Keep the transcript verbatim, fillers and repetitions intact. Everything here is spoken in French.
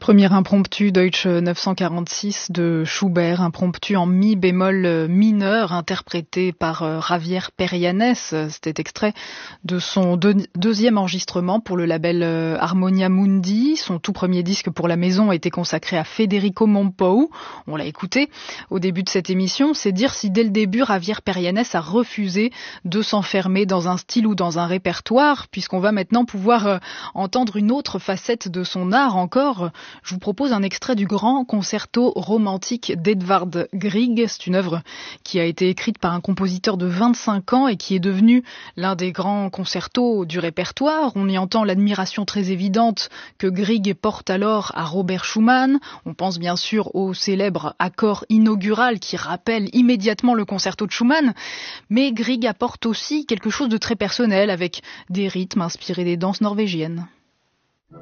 Premier impromptu Deutsche neuf cent quarante-six de Schubert, impromptu en mi bémol mineur interprété par Javier Perianes. C'était extrait de son deux, deuxième enregistrement pour le label Harmonia Mundi. Son tout premier disque pour la maison a été consacré à Federico Mompou. On l'a écouté au début de cette émission. C'est dire si dès le début Javier Perianes a refusé de s'enfermer dans un style ou dans un répertoire, puisqu'on va maintenant pouvoir entendre une autre facette de son art encore. Je vous propose un extrait du grand concerto romantique d'Edvard Grieg. C'est une œuvre qui a été écrite par un compositeur de vingt-cinq ans et qui est devenu l'un des grands concertos du répertoire. On y entend l'admiration très évidente que Grieg porte alors à Robert Schumann. On pense bien sûr au célèbre accord inaugural qui rappelle immédiatement le concerto de Schumann. Mais Grieg apporte aussi quelque chose de très personnel avec des rythmes inspirés des danses norvégiennes.